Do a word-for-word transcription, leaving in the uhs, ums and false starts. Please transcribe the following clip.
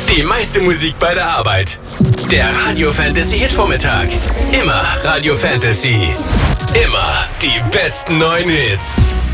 Die meiste Musik bei der Arbeit. Der Radio Fantasy Hit Vormittag. Immer Radio Fantasy. Immer die besten neuen Hits.